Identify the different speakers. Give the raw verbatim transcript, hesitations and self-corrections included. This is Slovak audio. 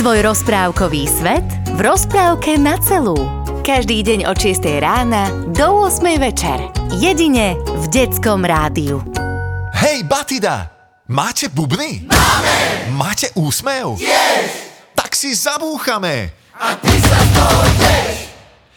Speaker 1: Tvoj rozprávkový svet v rozprávke na celú. Každý deň od šiestej rána do ôsmej večer. Jedine v Detskom rádiu.
Speaker 2: Hej, Batida! Máte bubny?
Speaker 3: Máme!
Speaker 2: Máte úsmev?
Speaker 3: Tiež!
Speaker 2: Tak si zabúchame!
Speaker 3: A ty sa z toho tiež!